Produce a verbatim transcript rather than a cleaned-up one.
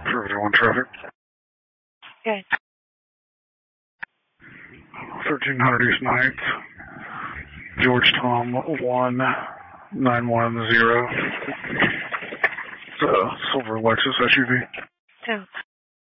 for everyone traffic. Okay. thirteen hundred East ninth. George Tom one nine one zero. It's a silver Lexus S U V.